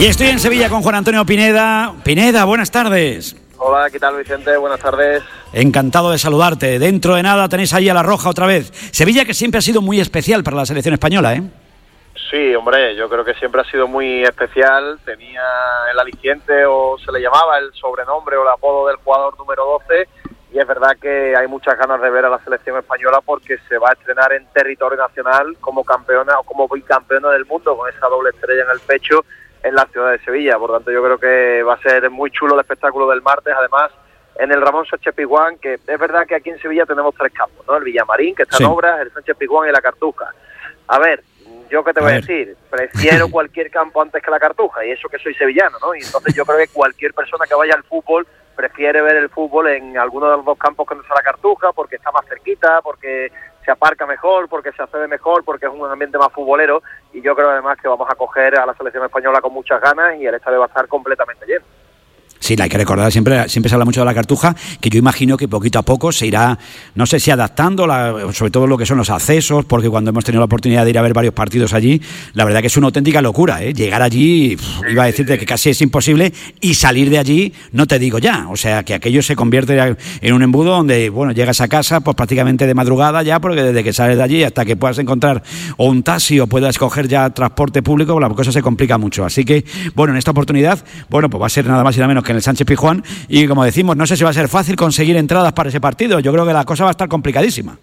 Y estoy en Sevilla con Juan Antonio Pineda. Pineda, buenas tardes. Hola, ¿qué tal, Vicente? Buenas tardes. Encantado de saludarte. Dentro de nada tenéis ahí a La Roja otra vez. Sevilla, que siempre ha sido muy especial para la selección española, ¿eh? Sí, hombre, yo creo que siempre ha sido muy especial. Tenía el aliciente, o se le llamaba el sobrenombre o el apodo del jugador número 12. Y es verdad que hay muchas ganas de ver a la selección española porque se va a estrenar en territorio nacional como campeona o como bicampeona del mundo, con esa doble estrella en el pecho en la ciudad de Sevilla. Por tanto, yo creo que va a ser muy chulo el espectáculo del martes. Además, en el Ramón Sánchez Pizjuán, que es verdad que aquí en Sevilla tenemos tres campos, ¿no? El Villamarín, que está en obras, el Sánchez Pizjuán y la Cartuja. A ver, ¿yo qué te voy a decir? Prefiero cualquier campo antes que la Cartuja, y eso que soy sevillano, ¿no? Y entonces yo creo que cualquier persona que vaya al fútbol prefiere ver el fútbol en alguno de los dos campos que no sea la Cartuja, porque está más cerquita, porque se aparca mejor, porque se accede mejor, porque es un ambiente más futbolero, y yo creo además que vamos a coger a la selección española con muchas ganas y el estadio va a estar completamente lleno. Sí, hay que recordar, siempre se habla mucho de la Cartuja, que yo imagino que poquito a poco se irá, no sé si adaptando, sobre todo lo que son los accesos, porque cuando hemos tenido la oportunidad de ir a ver varios partidos allí, la verdad que es una auténtica locura, ¿eh? Llegar allí, iba a decirte que casi es imposible, y salir de allí, no te digo ya, o sea, que aquello se convierte en un embudo donde, bueno, llegas a casa pues prácticamente de madrugada ya, porque desde que sales de allí hasta que puedas encontrar o un taxi o puedas coger ya transporte público, la cosa se complica mucho. Así que, bueno, en esta oportunidad, bueno, pues va a ser nada más y nada menos que en el Sánchez Pizjuán, y como decimos, no sé si va a ser fácil conseguir entradas para ese partido. Yo creo que la cosa va a estar complicadísima.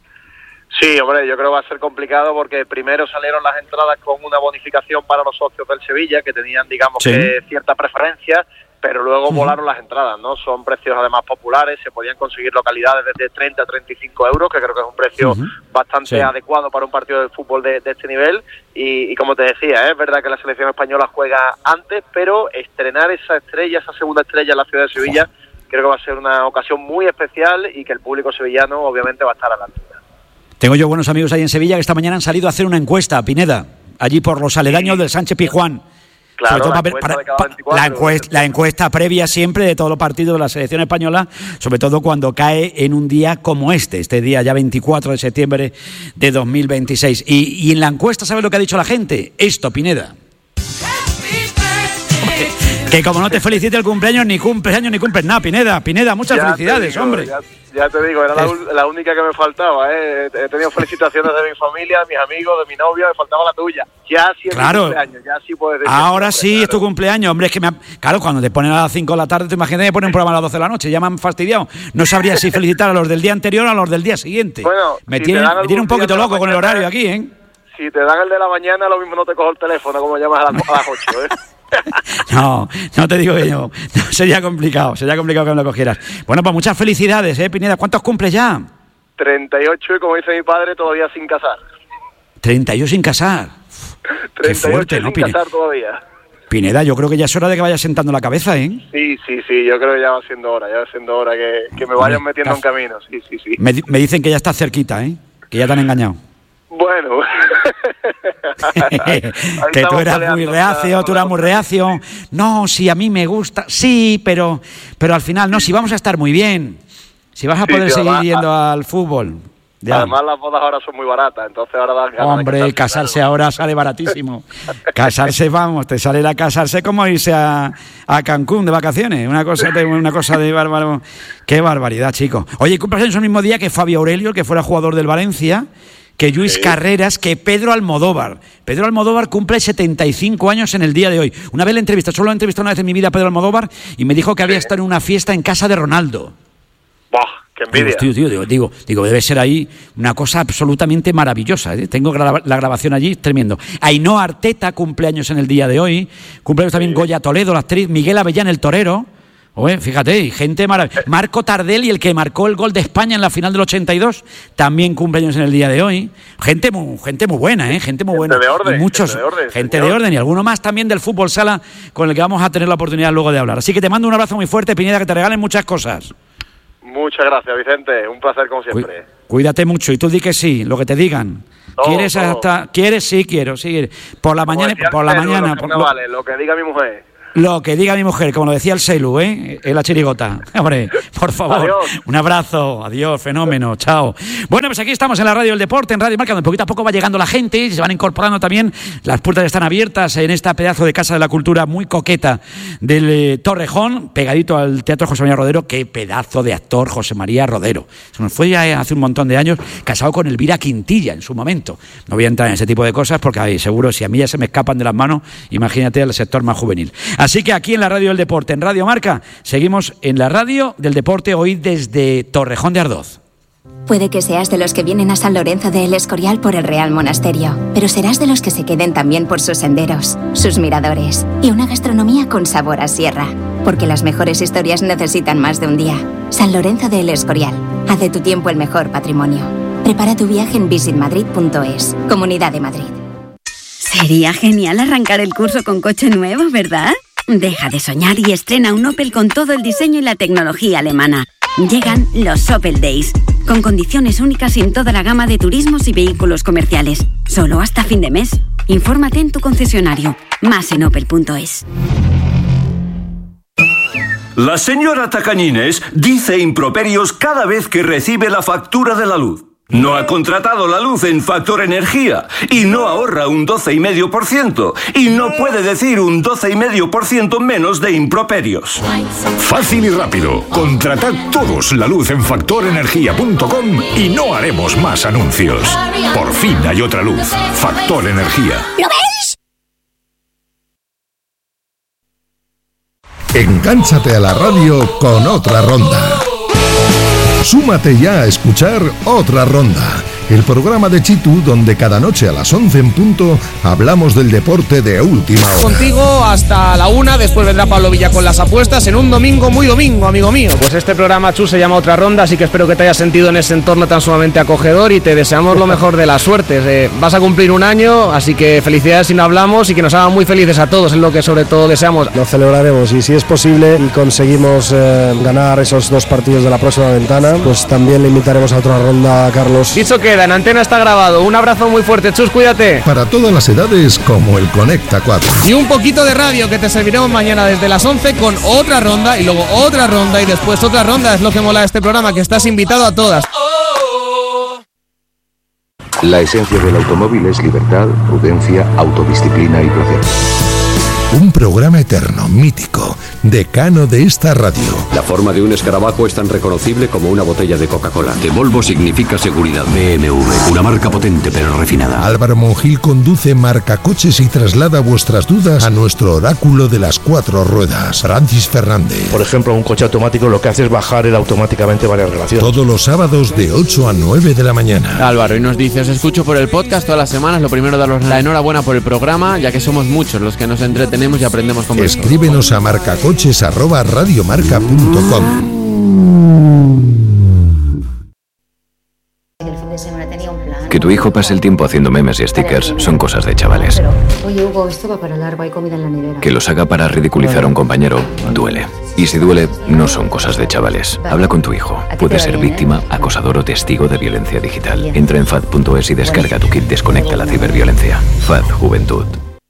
Sí, hombre, yo creo que va a ser complicado porque primero salieron las entradas con una bonificación para los socios del Sevilla, que tenían, digamos, que cierta preferencia, pero luego volaron las entradas, ¿no? Son precios además populares, se podían conseguir localidades desde 30 a 35 euros, que creo que es un precio bastante adecuado para un partido de fútbol de este nivel, y como te decía, es verdad que la selección española juega antes, pero estrenar esa estrella, esa segunda estrella en la ciudad de Sevilla, creo que va a ser una ocasión muy especial y que el público sevillano obviamente va a estar a la altura. Tengo yo buenos amigos ahí en Sevilla que esta mañana han salido a hacer una encuesta, Pineda, allí por los aledaños del Sánchez Pizjuán. Claro, la encuesta previa siempre de todos los partidos de la selección española, sobre todo cuando cae en un día como este día ya 24 de septiembre de 2026. Y en la encuesta, ¿sabes lo que ha dicho la gente? Esto, Pineda. Que como no te felicite el cumpleaños, ni cumples nada, Pineda. Pineda, muchas felicidades, hombre. Ya te digo, era la única que me faltaba, ¿eh? He tenido felicitaciones de mi familia, de mis amigos, de mi novia, me faltaba la tuya. Ya sí es mi cumpleaños, ya sí puedes decir. Ahora sí es tu cumpleaños, hombre, es que claro, cuando te ponen a las 5 de la tarde, te imaginas que ponen un programa a las 12 de la noche, ya me han fastidiado. No sabría si felicitar a los del día anterior o a los del día siguiente. Bueno, me tiene un poquito loco con el horario aquí, ¿eh? Si te dan el de la mañana, lo mismo no te cojo el teléfono, como llamas a las 8, ¿eh? No te digo que no, sería complicado que me lo cogieras. Bueno, pues muchas felicidades, Pineda. ¿Cuántos cumples ya? 38, y como dice mi padre, todavía sin casar. 38 sin casar. 38 fuerte, ¿no, sin casar todavía. Pineda, yo creo que ya es hora de que vayas sentando la cabeza, ¿eh? Sí, yo creo que ya va siendo hora que me vayan metiendo en camino, sí. Me dicen que ya estás cerquita, ¿eh? Que ya te han engañado. Bueno, que tú eras muy reacio, No, sí, a mí me gusta, sí, pero al final no, si vamos a estar muy bien, si vas a poder seguir yendo al fútbol. Ya. Además las bodas ahora son muy baratas, entonces ahora dan ganas. Hombre, casarse ahora sale baratísimo. Casarse, vamos, te sale a casarse como irse a Cancún de vacaciones. Una cosa de bárbaro. Qué barbaridad, chicos. Oye, cumpleaños el mismo día que Fabio Aurelio, el que fuera jugador del Valencia, que Lluís Carreras, que Pedro Almodóvar. Pedro Almodóvar cumple 75 años en el día de hoy. Una vez solo lo he entrevistado una vez en mi vida a Pedro Almodóvar, y me dijo que había estado en una fiesta en casa de Ronaldo. ¡Bah! ¡Qué envidia! Digo, debe ser ahí una cosa absolutamente maravillosa, ¿eh? Tengo la grabación allí, tremendo. Ainhoa Arteta cumpleaños en el día de hoy. Cumpleaños también Goya Toledo, la actriz, Miguel Avellán, el torero. Oye, fíjate, gente maravillosa. Marco Tardelli, el que marcó el gol de España en la final del 82, también cumpleaños en el día de hoy. Gente muy buena, gente muy buena. Gente de orden y alguno más también del fútbol sala, con el que vamos a tener la oportunidad luego de hablar. Así que te mando un abrazo muy fuerte, Pineda, que te regalen muchas cosas. Muchas gracias, Vicente. Un placer como siempre. Cuídate mucho y tú di que sí, lo que te digan. ¿Quieres? Sí, quiero. Sí. Por la mañana. Vale, lo que diga mi mujer. Lo que diga mi mujer, como lo decía el Seilu, en la chirigota. Hombre, por favor, adiós. Un abrazo, adiós, fenómeno, chao. Bueno, pues aquí estamos en la Radio del Deporte, en Radio Marca, donde poquito a poco va llegando la gente y se van incorporando también. Las puertas están abiertas en esta pedazo de Casa de la Cultura muy coqueta del Torrejón, pegadito al Teatro José María Rodero. Qué pedazo de actor José María Rodero. Se nos fue ya hace un montón de años, casado con Elvira Quintilla en su momento. No voy a entrar en ese tipo de cosas porque seguro si a mí ya se me escapan de las manos, imagínate al sector más juvenil. Así que aquí en la Radio del Deporte, en Radio Marca, seguimos en la Radio del Deporte hoy desde Torrejón de Ardoz. Puede que seas de los que vienen a San Lorenzo de El Escorial por el Real Monasterio, pero serás de los que se queden también por sus senderos, sus miradores y una gastronomía con sabor a sierra. Porque las mejores historias necesitan más de un día. San Lorenzo de El Escorial. Haz de tu tiempo el mejor patrimonio. Prepara tu viaje en visitmadrid.es. Comunidad de Madrid. Sería genial arrancar el curso con coche nuevo, ¿verdad? Deja de soñar y estrena un Opel con todo el diseño y la tecnología alemana. Llegan los Opel Days, con condiciones únicas en toda la gama de turismos y vehículos comerciales. Solo hasta fin de mes. Infórmate en tu concesionario. Más en opel.es. La señora Tacañines dice improperios cada vez que recibe la factura de la luz. No ha contratado la luz en Factor Energía y no ahorra un 12,5% y no puede decir un 12,5% menos de improperios. Fácil y rápido. Contratad todos la luz en factorenergia.com y no haremos más anuncios. Por fin hay otra luz. Factor Energía. ¿Lo veis? Engánchate a la radio con Otra Ronda. Súmate ya a escuchar Otra Ronda, el programa de Chitu donde cada noche a las 11 en punto hablamos del deporte de última hora. Contigo hasta la 1, después vendrá Pablo Villa con las apuestas en un domingo muy domingo, amigo mío. Pues este programa, Chu, se llama Otra Ronda, así que espero que te hayas sentido en ese entorno tan sumamente acogedor y te deseamos lo mejor de las suertes. Vas a cumplir un año, así que felicidades si no hablamos y que nos hagan muy felices a todos, es lo que sobre todo deseamos. Lo celebraremos y si es posible y conseguimos ganar esos 2 partidos de la próxima ventana, pues también le invitaremos a Otra Ronda a Carlos. Dicho queda, en antena está grabado. Un abrazo muy fuerte, Chus, cuídate. Para todas las edades, como el Conecta 4. Y un poquito de radio que te serviremos mañana desde las 11 con Otra Ronda y luego Otra Ronda y después Otra Ronda. Es lo que mola de este programa, que estás invitado a todas. La esencia del automóvil es libertad, prudencia, autodisciplina y placer. Un programa eterno, mítico, decano de esta radio. La forma de un escarabajo es tan reconocible como una botella de Coca-Cola. Que Volvo significa seguridad. BMW, una marca potente pero refinada. Álvaro Monjil conduce Marca Coches y traslada vuestras dudas a nuestro oráculo de las 4 ruedas. Francis Fernández. Por ejemplo, un coche automático lo que hace es bajar él automáticamente varias relaciones. Todos los sábados de 8 a 9 de la mañana. Álvaro, y nos dice, os escucho por el podcast todas las semanas. Lo primero, daros la enhorabuena por el programa, ya que somos muchos los que nos entretenemos y aprendemos con vosotros. Escríbenos a marcacoches@radiomarca.com. Que tu hijo pase el tiempo haciendo memes y stickers son cosas de chavales. Oye, Hugo, esto va para largo, hay comida en la nevera. Que los haga para ridiculizar a un compañero duele. Y si duele, no son cosas de chavales. Habla con tu hijo. Puede ser víctima, acosador o testigo de violencia digital. Entra en FAD.es y descarga tu kit Desconecta la ciberviolencia. FAD Juventud.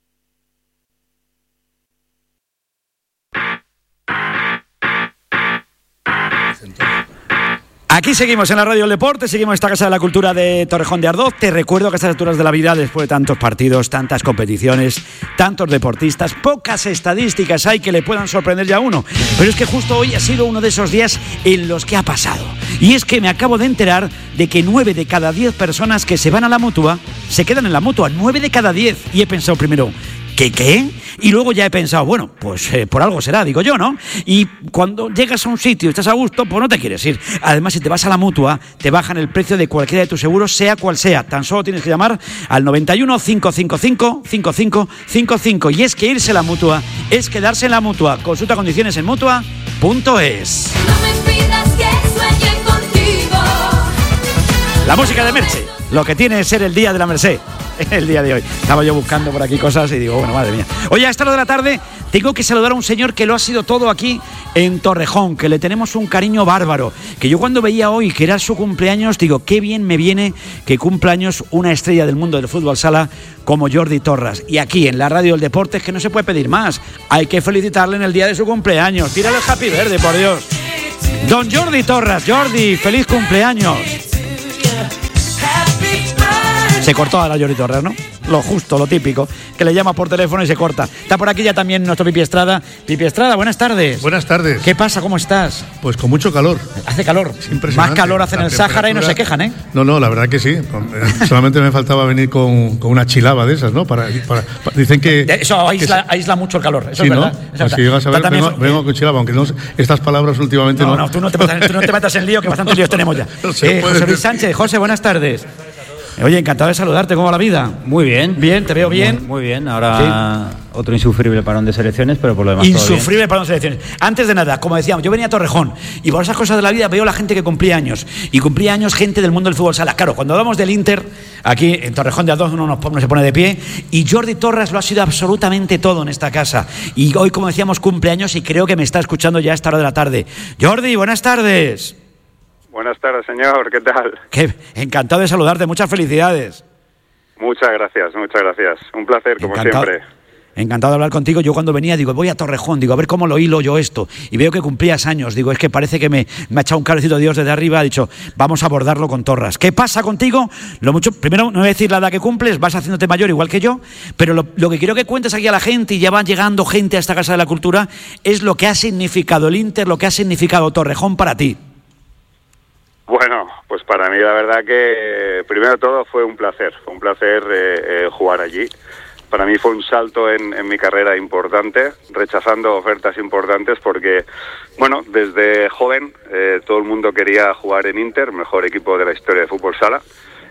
Aquí seguimos en la Radio del Deporte, seguimos en esta Casa de la Cultura de Torrejón de Ardoz. Te recuerdo que a estas alturas de la vida, después de tantos partidos, tantas competiciones, tantos deportistas, pocas estadísticas hay que le puedan sorprender ya a uno. Pero es que justo hoy ha sido uno de esos días en los que ha pasado. Y es que me acabo de enterar de que 9 de cada 10 personas que se van a la Mutua se quedan en la Mutua. 9 de cada 10. Y he pensado primero, ¿Qué? Y luego ya he pensado, bueno, pues por algo será, digo yo, ¿no? Y cuando llegas a un sitio y estás a gusto, pues no te quieres ir. Además, si te vas a la Mutua, te bajan el precio de cualquiera de tus seguros, sea cual sea. Tan solo tienes que llamar al 91 555 5555. Y es que irse a la Mutua es quedarse en la Mutua. Consulta condiciones en Mutua.es. No me pidas que sueñe contigo. La música de Merche. Lo que tiene es ser el día de la Merced. el día de hoy. Estaba yo buscando por aquí cosas y digo, bueno, madre mía. Oye, a esta hora de la tarde tengo que saludar a un señor que lo ha sido todo aquí en Torrejón, que le tenemos un cariño bárbaro, que yo cuando veía hoy que era su cumpleaños, digo, qué bien me viene que cumpla años una estrella del mundo del fútbol sala como Jordi Torras. Y aquí en la Radio del Deporte es que no se puede pedir más. Hay que felicitarle en el día de su cumpleaños. Tírale el happy verde, por Dios. Don Jordi Torras. Jordi, feliz cumpleaños. Se cortó ahora Jordi Torras, ¿no? Lo justo, lo típico, que le llama por teléfono y se corta. Está por aquí ya también nuestro Pipi Estrada. Pipi Estrada, buenas tardes. Buenas tardes. ¿Qué pasa? ¿Cómo estás? Pues con mucho calor. Hace calor. Más calor hace en el Sáhara y no se quejan, ¿eh? No, la verdad que sí. Solamente me faltaba venir con una chilaba de esas, ¿no? Dicen que... Eso aísla mucho el calor, eso sí, es verdad. ¿no? Si llegas a ver, vengo con chilaba, aunque estas palabras últimamente no... No, tú no te metas en lío, que bastantes líos tenemos ya. José Luis Sánchez. José, buenas tardes. Oye, encantado de saludarte, ¿cómo va la vida? Muy bien. Bien, te veo bien. Muy bien, ahora sí. Otro insufrible parón de selecciones, pero por lo demás insufrible parón de selecciones. Antes de nada, como decíamos, yo venía a Torrejón y por esas cosas de la vida veo la gente que cumplía años. Y cumplía años gente del mundo del fútbol sala. Claro, cuando hablamos del Inter, aquí en Torrejón de Ardoz uno se pone de pie. Y Jordi Torras lo ha sido absolutamente todo en esta casa. Y hoy, como decíamos, cumpleaños y creo que me está escuchando ya a esta hora de la tarde. Jordi, buenas tardes. Buenas tardes, señor. ¿Qué tal? Encantado de saludarte. Muchas felicidades. Muchas gracias. Un placer, como siempre. Encantado de hablar contigo. Yo cuando venía, digo, voy a Torrejón, digo, a ver cómo lo hilo yo esto. Y veo que cumplías años. Digo, es que parece que me ha echado un cablecito de Dios desde arriba. Ha dicho, vamos a abordarlo con Torras. ¿Qué pasa contigo? Primero, no voy a decir la edad que cumples, vas haciéndote mayor igual que yo, pero lo que quiero que cuentes aquí a la gente, y ya van llegando gente a esta Casa de la Cultura, es lo que ha significado el Inter, lo que ha significado Torrejón para ti. Bueno, pues para mí la verdad que primero de todo fue un placer jugar allí. Para mí fue un salto en mi carrera importante, rechazando ofertas importantes porque, bueno, desde joven todo el mundo quería jugar en Inter, mejor equipo de la historia de fútbol sala,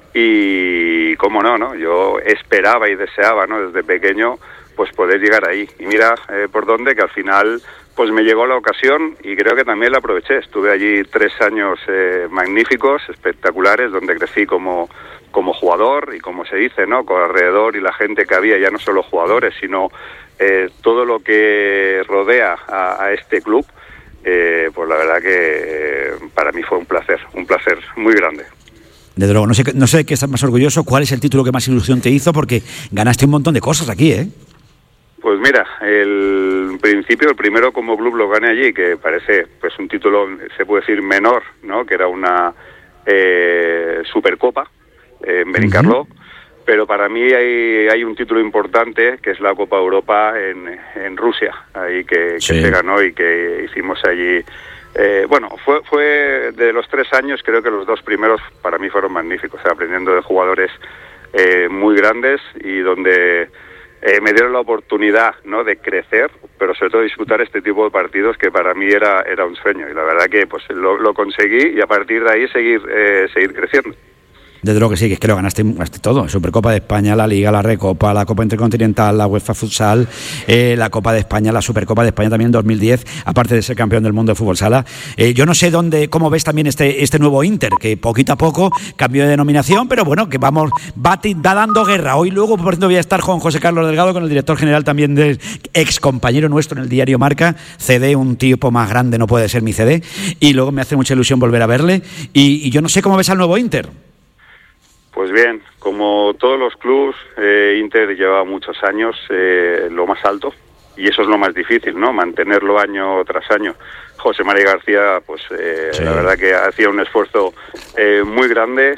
y cómo no, yo esperaba y deseaba, ¿no? Desde pequeño, pues poder llegar ahí. Y mira por dónde, que al final pues me llegó la ocasión y creo que también la aproveché. Estuve allí 3 años magníficos, espectaculares, donde crecí como jugador y como se dice, ¿no? Con alrededor y la gente que había, ya no solo jugadores, sino todo lo que rodea a este club, pues la verdad que para mí fue un placer muy grande. Desde luego, no sé qué estás más orgulloso, cuál es el título que más ilusión te hizo, porque ganaste un montón de cosas aquí, ¿eh? Pues mira, el primero como club lo gané allí, que parece pues un título, se puede decir, menor, ¿no? Que era una Supercopa en Benicarló, pero para mí hay un título importante que es la Copa Europa en Rusia, ahí que se ganó y que hicimos allí. Bueno, fue de los 3 años, creo que los 2 primeros para mí fueron magníficos, aprendiendo de jugadores muy grandes y donde me dieron la oportunidad, ¿no?, de crecer, pero sobre todo disfrutar este tipo de partidos que para mí era un sueño, y la verdad que pues lo conseguí, y a partir de ahí seguir creciendo. Desde luego que sí, que es que lo ganaste todo. Supercopa de España, la Liga, la Recopa, la Copa Intercontinental, la UEFA Futsal, la Copa de España, la Supercopa de España también en 2010, aparte de ser campeón del mundo de fútbol sala. Yo no sé cómo ves también este nuevo Inter, que poquito a poco cambió de denominación, pero bueno, que va dando guerra. Hoy luego, por ejemplo, voy a estar con José Carlos Delgado, con el director general también del ex compañero nuestro en el diario Marca, CD, un tipo más grande no puede ser mi CD, y luego me hace mucha ilusión volver a verle, y yo no sé cómo ves al nuevo Inter. Pues bien, como todos los clubes, Inter lleva muchos años lo más alto, y eso es lo más difícil, ¿no? Mantenerlo año tras año. José María García, pues la verdad que hacía un esfuerzo muy grande,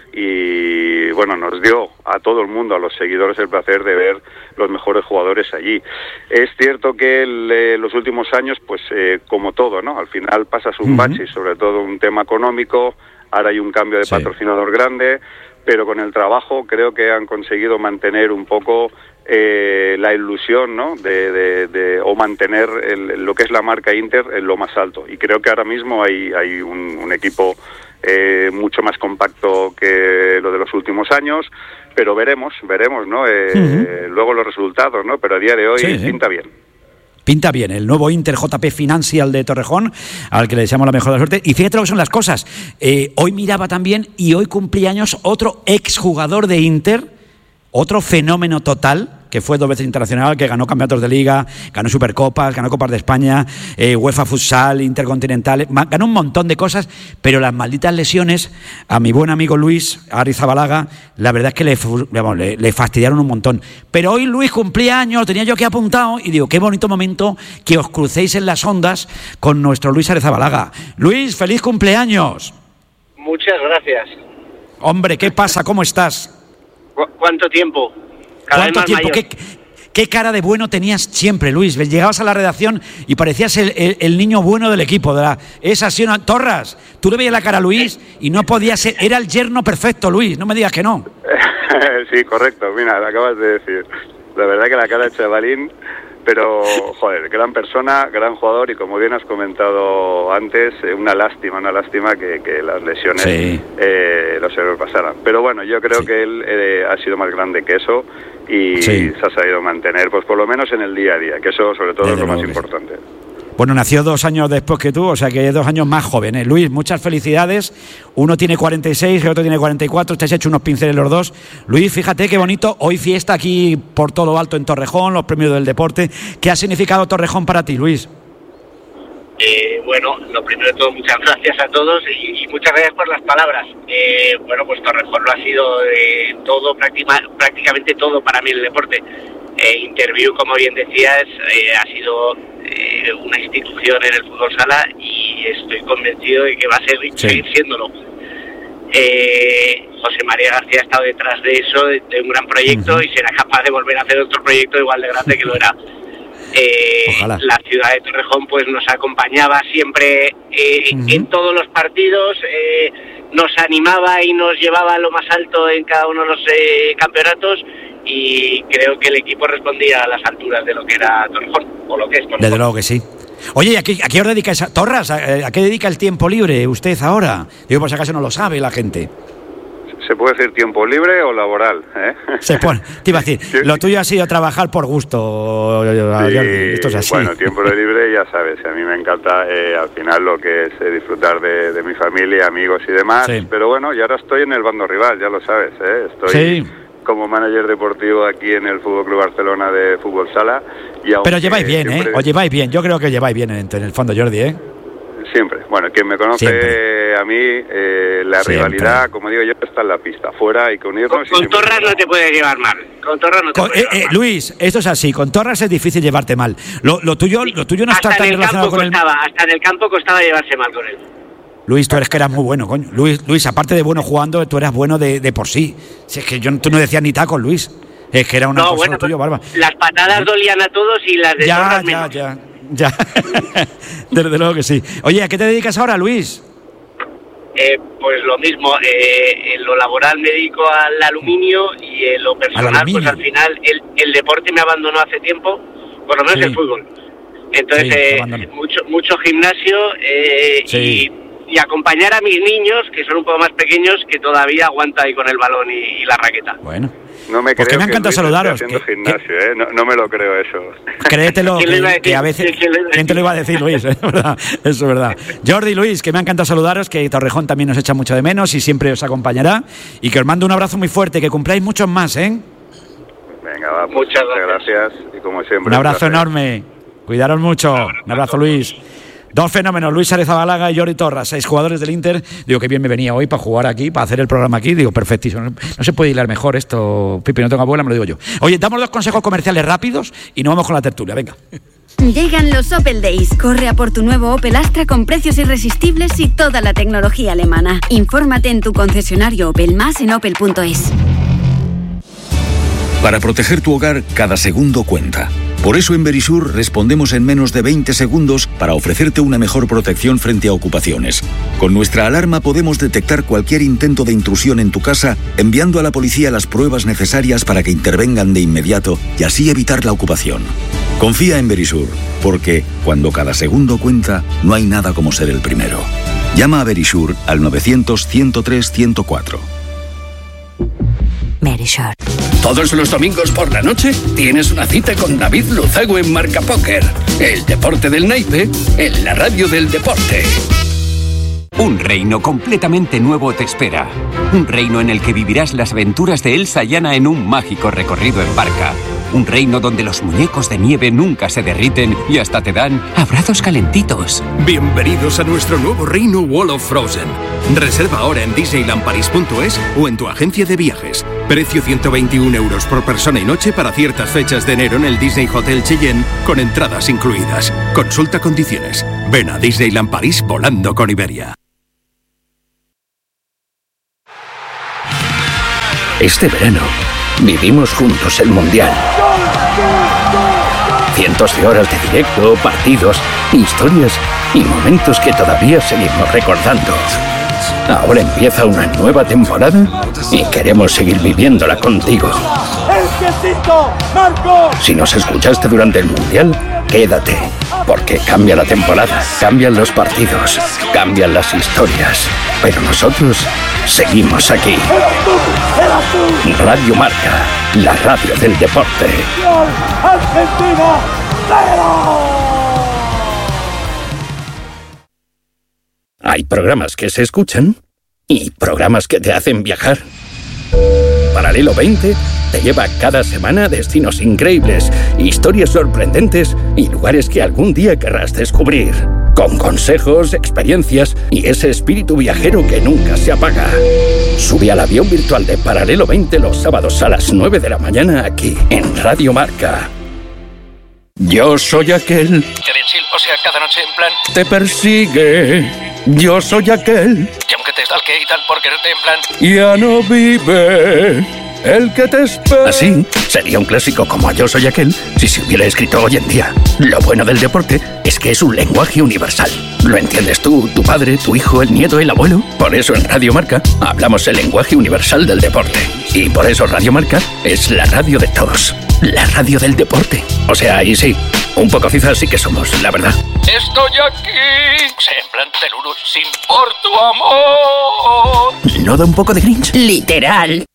y bueno, nos dio a todo el mundo, a los seguidores, el placer de ver los mejores jugadores allí. Es cierto que los últimos años, pues como todo, ¿no? Al final pasas un bache, sobre todo un tema económico. Ahora hay un cambio de patrocinador grande, pero con el trabajo creo que han conseguido mantener un poco la ilusión, ¿no?, o mantener lo que es la marca Inter en lo más alto. Y creo que ahora mismo hay un equipo mucho más compacto que lo de los últimos años, pero veremos, ¿no? Luego los resultados, ¿no? Pero a día de hoy pinta bien. Pinta bien, el nuevo Inter JP Financial de Torrejón, al que le deseamos la mejor de la suerte. Y fíjate lo que son las cosas. Hoy miraba también, y hoy cumplía años otro exjugador de Inter, otro fenómeno total, que fue 2 veces internacional, que ganó campeonatos de liga, ganó Supercopas, ganó Copas de España, UEFA Futsal, Intercontinental, ganó un montón de cosas, pero las malditas lesiones a mi buen amigo Luis Arrizabalaga, la verdad es que le fastidiaron un montón. Pero hoy Luis cumplía años, lo tenía yo aquí apuntado, y digo, qué bonito momento que os crucéis en las ondas con nuestro Luis Arrizabalaga. Luis, feliz cumpleaños. Muchas gracias. Hombre, ¿qué pasa? ¿Cómo estás? ¿Cuánto tiempo? ¿Cuánto tiempo? ¿Qué cara de bueno tenías siempre, Luis? Llegabas a la redacción y parecías el niño bueno del equipo. Es así, ¿no? Torras, tú le veías la cara a Luis y no podía ser... Era el yerno perfecto, Luis, no me digas que no. Sí, correcto, mira, lo acabas de decir. La verdad que la cara de chavalín, pero, joder, gran persona, gran jugador, y como bien has comentado antes, una lástima que las lesiones lo sobrepasaran. Pero bueno, yo creo que él ha sido más grande que eso y se ha sabido mantener, pues por lo menos en el día a día, que eso sobre todo es lo más importante. Bueno, nació 2 años después que tú, o sea que 2 años más joven, ¿eh? Luis, muchas felicidades. Uno tiene 46, el otro tiene 44, te has hecho unos pinceles los dos. Luis, fíjate qué bonito, hoy fiesta aquí por todo lo alto en Torrejón, los premios del deporte. ¿Qué ha significado Torrejón para ti, Luis? Bueno, lo primero de todo, muchas gracias a todos y muchas gracias por las palabras. Bueno, pues Torrejón lo ha sido todo, prácticamente todo para mí el deporte. Interview, como bien decías, ha sido una institución en el fútbol sala y estoy convencido de que va a seguir siéndolo. José María García ha estado detrás de eso, de un gran proyecto, y será capaz de volver a hacer otro proyecto igual de grande que lo era. La ciudad de Torrejón pues nos acompañaba siempre en todos los partidos, nos animaba y nos llevaba a lo más alto en cada uno de los campeonatos, y creo que el equipo respondía a las alturas de lo que era Torrejón, o lo que es Torrejón. Desde luego que sí. Oye, ¿a qué os dedicáis? Torras, ¿a qué dedica el tiempo libre usted ahora? Digo, por si acaso no lo sabe la gente. ¿Se puede decir tiempo libre o laboral? Se pone, te iba a decir, lo tuyo ha sido trabajar por gusto, Jordi. Esto es así. Bueno, tiempo libre, ya sabes, a mí me encanta al final lo que es disfrutar de mi familia, amigos y demás, pero bueno, y ahora estoy en el bando rival, ya lo sabes, estoy como manager deportivo aquí en el Fútbol Club Barcelona de fútbol sala. Pero lleváis bien, siempre... Os lleváis bien, yo creo que lleváis bien en el fondo, Jordi, Siempre. Bueno, quien me conoce a mí, la rivalidad, como digo yo, está en la pista. Fuera hay que unirnos. Con Torras no te puedes llevar mal. Con Torras no te puedes llevar mal. Luis, esto es así. Con Torras es difícil llevarte mal. Lo tuyo no está tan relacionado con él. Hasta en el campo costaba llevarse mal con él. Luis, tú eres que eras muy bueno, coño. Luis, aparte de bueno jugando, tú eras bueno de por sí. Si es que tú no decías ni tacos, Luis. Es que era una cosa bueno, tuyo, barba. Las patadas dolían a todos y las de Torras menos. Ya. Desde luego que sí. Oye, ¿a qué te dedicas ahora, Luis? Pues lo mismo, en lo laboral me dedico al aluminio y en lo personal, pues al final el deporte me abandonó hace tiempo, por lo menos el fútbol. Entonces, mucho gimnasio y acompañar a mis niños, que son un poco más pequeños, que todavía aguanta ahí con el balón y la raqueta. Bueno. No me creo que me encanta saludaros. Gimnasio, no me lo creo eso. Créetelo, que a veces... ¿Quién te lo iba a decir, Luis? Eso es verdad. Jordi, Luis, que me encanta saludaros, que Torrejón también nos echa mucho de menos y siempre os acompañará. Y que os mando un abrazo muy fuerte, que cumpláis muchos más, Venga, va, pues, muchas gracias. Y como siempre... Un abrazo enorme. Cuidaros mucho. Un abrazo, Luis. 2 fenómenos, Luis Arrizabalaga y Jordi Torras, 6 jugadores del Inter. Digo, que bien me venía hoy para jugar aquí, para hacer el programa aquí. Digo, perfectísimo. No se puede hilar mejor esto, Pipi, no tengo abuela, me lo digo yo. Oye, damos 2 consejos comerciales rápidos y nos vamos con la tertulia, venga. Llegan los Opel Days. Corre a por tu nuevo Opel Astra con precios irresistibles y toda la tecnología alemana. Infórmate en tu concesionario Opel, más en opel.es. Para proteger tu hogar, cada segundo cuenta. Por eso en Verisur respondemos en menos de 20 segundos para ofrecerte una mejor protección frente a ocupaciones. Con nuestra alarma podemos detectar cualquier intento de intrusión en tu casa, enviando a la policía las pruebas necesarias para que intervengan de inmediato y así evitar la ocupación. Confía en Verisur, porque cuando cada segundo cuenta, no hay nada como ser el primero. Llama a Verisur al 900-103-104. Verisur. Todos los domingos por la noche tienes una cita con David Luzago en Marca Póker. El deporte del naipe en la radio del deporte. Un reino completamente nuevo te espera. Un reino en el que vivirás las aventuras de Elsa y Anna en un mágico recorrido en barca. Un reino donde los muñecos de nieve nunca se derriten y hasta te dan abrazos calentitos. Bienvenidos a nuestro nuevo reino Wall of Frozen. Reserva ahora en disneylandparis.es o en tu agencia de viajes. Precio 121 € por persona y noche para ciertas fechas de enero en el Disney Hotel Cheyenne, con entradas incluidas. Consulta condiciones. Ven a Disneyland París volando con Iberia. Este verano vivimos juntos el Mundial. Cientos de horas de directo, partidos, historias y momentos que todavía seguimos recordando. Ahora empieza una nueva temporada y queremos seguir viviéndola contigo. Si nos escuchaste durante el Mundial, quédate, porque cambia la temporada, cambian los partidos, cambian las historias, pero nosotros seguimos aquí. Radio Marca, la radio del deporte. Argentina, Hay programas que se escuchan y programas que te hacen viajar. Paralelo 20 te lleva cada semana a destinos increíbles, historias sorprendentes y lugares que algún día querrás descubrir. Con consejos, experiencias y ese espíritu viajero que nunca se apaga. Sube al avión virtual de Paralelo 20 los sábados a las 9 de la mañana aquí en Radio Marca. Yo soy aquel O sea, cada noche en plan... te persigue. Yo soy aquel que aunque te stalke y tal por quererte en plan... ya no vive. El que te espera. Así sería un clásico como Yo soy aquel si se hubiera escrito hoy en día. Lo bueno del deporte es que es un lenguaje universal. Lo entiendes tú, tu padre, tu hijo, el nieto, el abuelo. Por eso en Radio Marca hablamos el lenguaje universal del deporte. Y por eso Radio Marca es la radio de todos. La radio del deporte. O sea, ahí sí, un poco cizas sí que somos, la verdad. Estoy aquí. O sea, en plan Teluru, sin por tu amor. ¿No da un poco de cringe? Literal.